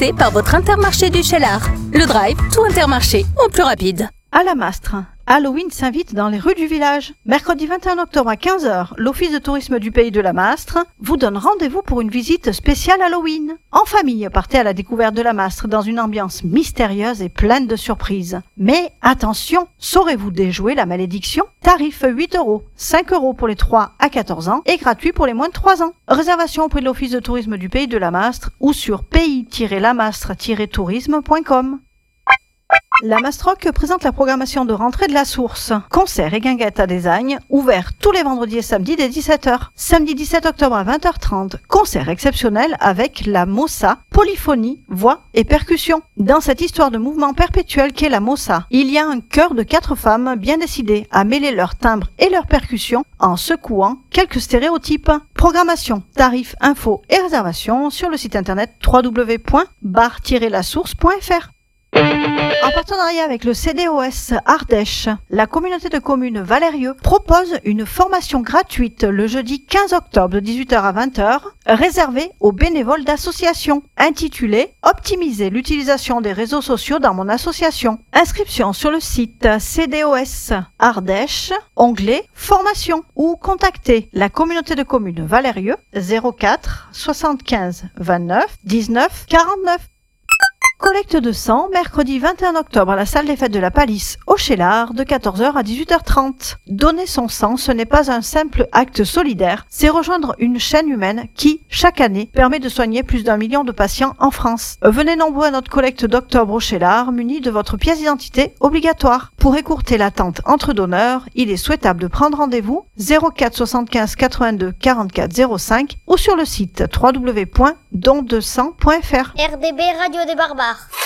présenté par votre Intermarché du Cheylard. Le drive, tout Intermarché, au plus rapide. À la Mastre, Halloween s'invite dans les rues du village. Mercredi 21 octobre à 15h, l'Office de tourisme du pays de la Mastre vous donne rendez-vous pour une visite spéciale Halloween. En famille, partez à la découverte de la Mastre dans une ambiance mystérieuse et pleine de surprises. Mais attention, saurez-vous déjouer la malédiction ? Tarif 8 €, 5 € pour les 3 à 14 ans et gratuit pour les moins de 3 ans. Réservation auprès de l'Office de tourisme du pays de la Mastre ou sur pays-lamastre-tourisme.com. La Mastroc présente la programmation de rentrée de la Source. Concerts et guinguettes à Desagnes, ouverts tous les vendredis et samedis dès 17h. Samedi 17 octobre à 20h30, concert exceptionnel avec la Mossa, polyphonie, voix et percussion. Dans cette histoire de mouvement perpétuel qu'est la Mossa, il y a un chœur de 4 femmes bien décidées à mêler leurs timbres et leurs percussions en secouant quelques stéréotypes. Programmation, tarifs, infos et réservations sur le site internet www.bar-lasource.fr. En partenariat avec le CDOS Ardèche, la communauté de communes Valérieux propose une formation gratuite le jeudi 15 octobre de 18h à 20h, réservée aux bénévoles d'associations, intitulée « Optimiser l'utilisation des réseaux sociaux dans mon association ». Inscription sur le site CDOS Ardèche, onglet « Formation » ou contactez la communauté de communes Valérieux 04 75 29 19 49. Collecte de sang, mercredi 21 octobre à la salle des fêtes de la Palisse, au Cheylard, de 14h à 18h30. Donner son sang, ce n'est pas un simple acte solidaire, c'est rejoindre une chaîne humaine qui, chaque année, permet de soigner plus d'1 million de patients en France. Venez nombreux à notre collecte d'octobre au Cheylard, munis de votre pièce d'identité obligatoire. Pour écourter l'attente entre donneurs, il est souhaitable de prendre rendez-vous 04 75 82 44 05 ou sur le site www.dondesang.fr. RDB Radio des Barbares.